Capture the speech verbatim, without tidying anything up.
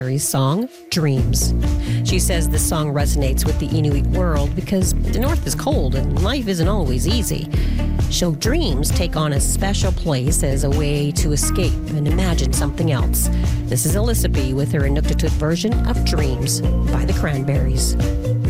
song, Dreams. She says the song resonates with the Inuit world because the North is cold and life isn't always easy. So dreams take on a special place as a way to escape and imagine something else. This is Alyssa B. with her Inuktitut version of Dreams by the Cranberries.